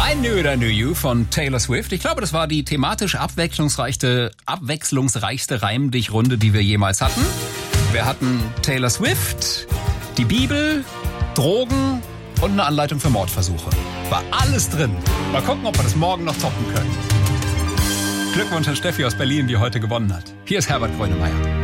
I Knew It, I Knew You von Taylor Swift. Ich glaube, das war die thematisch abwechslungsreichste Reimdichrunde, die wir jemals hatten. Wir hatten Taylor Swift, die Bibel, Drogen und eine Anleitung für Mordversuche. War alles drin. Mal gucken, ob wir das morgen noch toppen können. Glückwunsch an Steffi aus Berlin, die heute gewonnen hat. Hier ist Herbert Grönemeyer.